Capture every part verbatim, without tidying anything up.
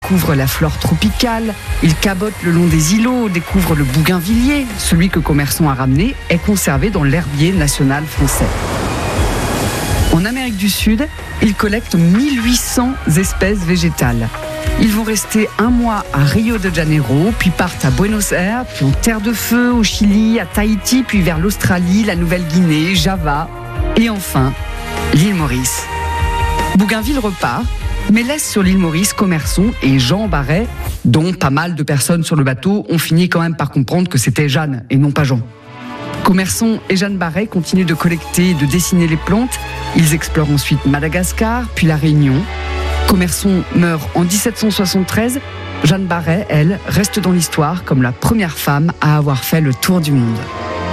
découvre la flore tropicale, il cabote le long des îlots, découvre le bougainvillier. Celui que Commerson a ramené est conservé dans l'herbier national français. En Amérique du Sud, ils collectent mille huit cents espèces végétales. Ils vont rester un mois à Rio de Janeiro, puis partent à Buenos Aires, puis en Terre de Feu, au Chili, à Tahiti, puis vers l'Australie, la Nouvelle-Guinée, Java, et enfin, l'île Maurice. Bougainville repart, mais laisse sur l'île Maurice Commerson et Jean Barret, dont pas mal de personnes sur le bateau ont fini quand même par comprendre que c'était Jeanne et non pas Jean. Commerson et Jeanne Barret continuent de collecter et de dessiner les plantes. Ils explorent ensuite Madagascar, puis la Réunion. Commerson meurt en dix-sept cent soixante-treize. Jeanne Barret, elle, reste dans l'histoire comme la première femme à avoir fait le tour du monde.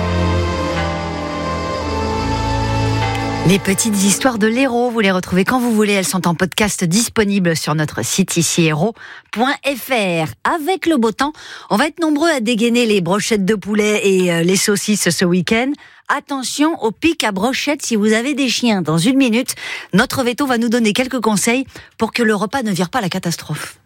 Les petites histoires de l'Hérault, vous les retrouvez quand vous voulez. Elles sont en podcast disponibles sur notre site ici hérault point f r. Avec le beau temps, on va être nombreux à dégainer les brochettes de poulet et les saucisses ce week-end. Attention au pic à brochettes si vous avez des chiens. Dans une minute, notre veto va nous donner quelques conseils pour que le repas ne vire pas à la catastrophe.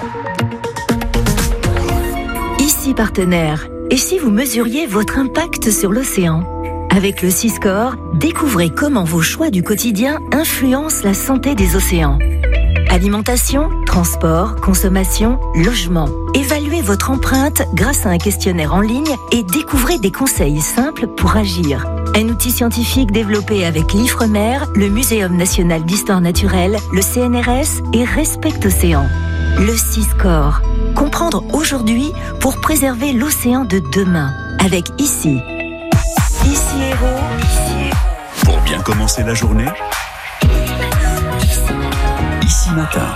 Ici partenaire. Et si vous mesuriez votre impact sur l'océan ? Avec le Siscore, découvrez comment vos choix du quotidien influencent la santé des océans. Alimentation, transport, consommation, logement. Évaluez votre empreinte grâce à un questionnaire en ligne et découvrez des conseils simples pour agir. Un outil scientifique développé avec l'Ifremer, le Muséum national d'histoire naturelle, le C N R S et Respect Océan. Le Siscore. Comprendre aujourd'hui pour préserver l'océan de demain. Avec ici. Ici Hérault. Ici Hérault. Pour bien commencer la journée, Ici Matin.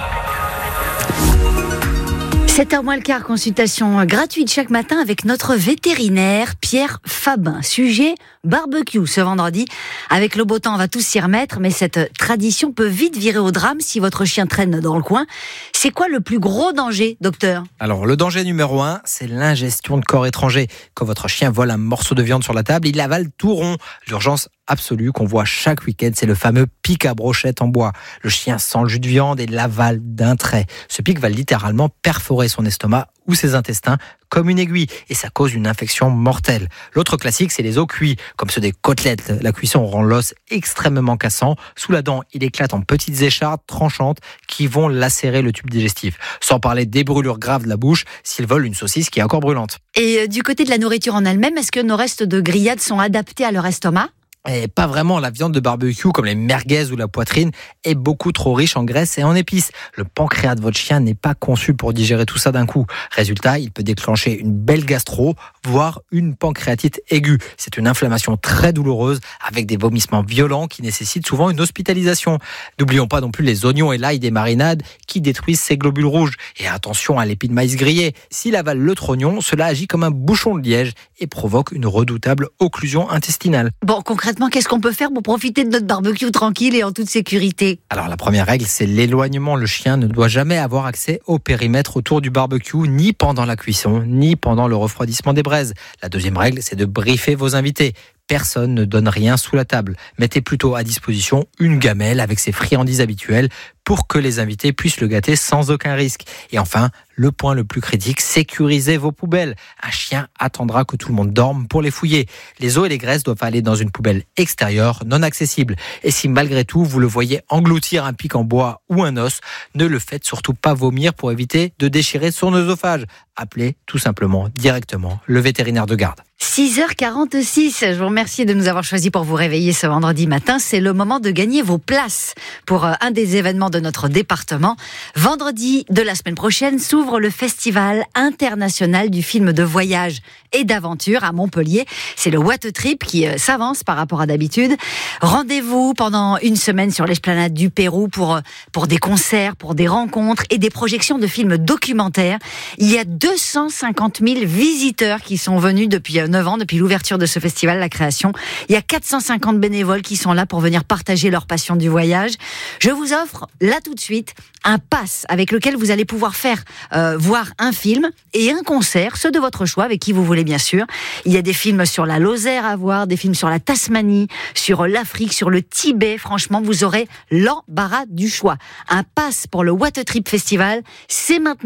sept heures moins le quart, consultation gratuite chaque matin avec notre vétérinaire Pierre Fabin. Sujet barbecue ce vendredi. Avec le beau temps, on va tous s'y remettre, mais cette tradition peut vite virer au drame si votre chien traîne dans le coin. C'est quoi le plus gros danger, docteur ? Alors, le danger numéro un, c'est l'ingestion de corps étrangers. Quand votre chien vole un morceau de viande sur la table, il avale tout rond. L'urgence absolue qu'on voit chaque week-end, c'est le fameux pic à brochette en bois. Le chien sent le jus de viande et l'avale d'un trait. Ce pic va littéralement perforer son estomac ou ses intestins comme une aiguille et ça cause une infection mortelle. L'autre classique, c'est les os cuits, comme ceux des côtelettes. La cuisson rend l'os extrêmement cassant. Sous la dent, il éclate en petites échardes tranchantes qui vont lacérer le tube digestif. Sans parler des brûlures graves de la bouche s'il vole une saucisse qui est encore brûlante. Et du côté de la nourriture en elle-même, est-ce que nos restes de grillades sont adaptés à leur estomac ? Et pas vraiment, la viande de barbecue comme les merguez ou la poitrine est beaucoup trop riche en graisse et en épices. Le pancréas de votre chien n'est pas conçu pour digérer tout ça d'un coup. Résultat, il peut déclencher une belle gastro, voire une pancréatite aiguë. C'est une inflammation très douloureuse avec des vomissements violents qui nécessitent souvent une hospitalisation. N'oublions pas non plus les oignons et l'ail des marinades qui détruisent ces globules rouges. Et attention à l'épi de maïs grillé. S'il avale le trognon, cela agit comme un bouchon de liège et provoque une redoutable occlusion intestinale. Bon, concrètement, qu'est-ce qu'on peut faire pour profiter de notre barbecue tranquille et en toute sécurité ? Alors la première règle, c'est l'éloignement. Le chien ne doit jamais avoir accès au périmètre autour du barbecue, ni pendant la cuisson, ni pendant le refroidissement des braises. La deuxième règle, c'est de briefer vos invités. Personne ne donne rien sous la table. Mettez plutôt à disposition une gamelle avec ses friandises habituelles pour que les invités puissent le gâter sans aucun risque. Et enfin, le point le plus critique, sécurisez vos poubelles. Un chien attendra que tout le monde dorme pour les fouiller. Les os et les graisses doivent aller dans une poubelle extérieure, non accessible. Et si malgré tout, vous le voyez engloutir un pic en bois ou un os, ne le faites surtout pas vomir pour éviter de déchirer son œsophage. Appelez tout simplement directement le vétérinaire de garde. six heures quarante-six, je vous remercie de nous avoir choisis pour vous réveiller ce vendredi matin. C'est le moment de gagner vos places pour un des événements de notre département. Vendredi de la semaine prochaine s'ouvre le Festival international du film de voyage et d'aventure à Montpellier. C'est le What a Trip qui s'avance par rapport à d'habitude. Rendez-vous pendant une semaine sur l'esplanade du Pérou pour, pour des concerts, pour des rencontres et des projections de films documentaires. Il y a deux cent cinquante mille visiteurs qui sont venus depuis neuf ans, depuis l'ouverture de ce festival, la création. Il y a quatre cent cinquante bénévoles qui sont là pour venir partager leur passion du voyage. Je vous offre là tout de suite un pass avec lequel vous allez pouvoir faire euh, voir un film et un concert, ceux de votre choix, avec qui vous voulez bien sûr. Il y a des films sur la Lozère à voir, des films sur la Tasmanie, sur l'Afrique, sur le Tibet. Franchement, vous aurez l'embarras du choix. Un pass pour le What a Trip Festival, c'est maintenant.